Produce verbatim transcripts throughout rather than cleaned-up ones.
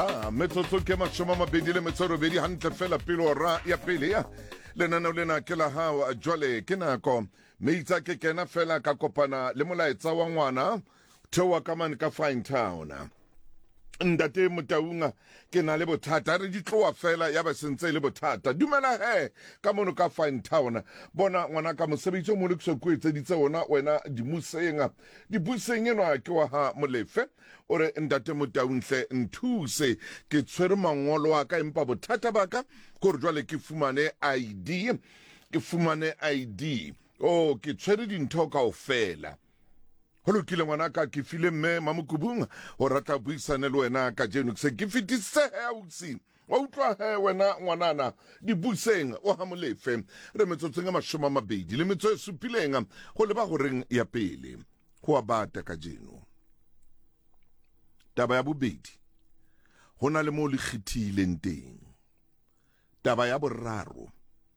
Ah, metsotso ke mashome a mabedi le metso e robedi hantle fela pele ora ya pele ya lenaneo lena ke la hao jwale ke nako meitsa ke kena fela ka kopana le molaetsa wa ngwana thewa ka mane ka Fine Town. Ndate Motaunga ke na le bothata re di tloa fela ya ba sentse le bothata dumela he ka mono ka Fine Town bona ngwana ka mosebetsi mo le kso kwetse ditse ona wena di musenga di buseng eno ke wa ha molefe ore ndate Motaunhle nthuse ke tshwere mangolo wa ka empa bothata baka gore jwale ke fumane I D ke fumane I D oh ke tshwere dintho kaofela. Holo kile ngwana ka ke file mme mamukubunga o rata buisane le wena ka jeno se ke fitise he utsi wa utlwa he wena ngwanana di buseng o ha molefe re metsotso nga mashoma mabedi le metso e supilenga go le ba goreng ya pele go abata ka jeno taba ya bobedi hona le mo le khithileng teng taba ya boraro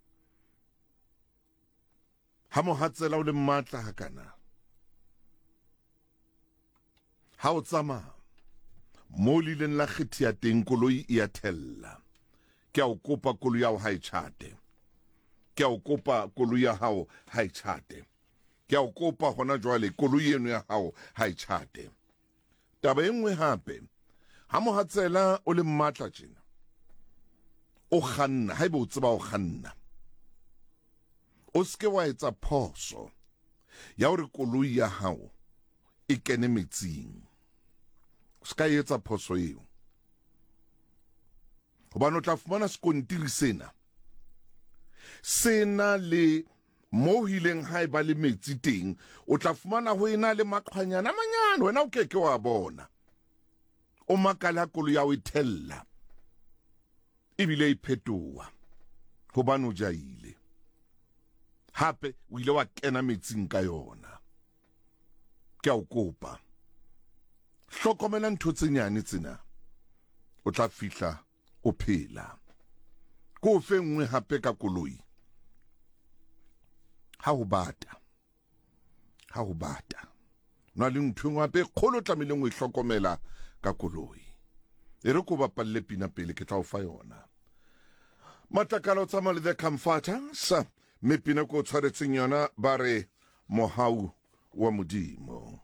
ha mo hatsela o le matla hakana ha o tsama mo lileng la khithi ya teng koloi e a thella ke a o kopa koloi ya o ha e chate ke a o kopa koloi ya hao ha e chate ke a o kopa hona jwale koloi eno ya hao ha e chate taba engwe hape ha mo hatsela o le matla tjena o khanna ha e bo tseba o khanna o ske wa etsa phoso ya hore koloi ya hao e kene metsing ska etsa phoso eo hobane o tla fumana sekontiri sena sena le mo hileng ha e ba le metsi teng o tla fumana ho ena le maqhwanyana manyane wena o keke wa bona o makala kolo ya o ithella ebile e phetoa hobane o jaile hape o ile wa kena metsing ka yona ke a o kopa hlokomela ntho tse nyane tsena o tla fihla o phela ko fe nngwe hape ka koloi ha o bata ha o bata na le ntho ngwe hape kgolo tlameleng o hlokomela ka koloi e re ko bapalle pina pele ke tla o fa yona matakala o tsama le the comforters me pina ko tshwaretseng yona ba re mohau wa modimo.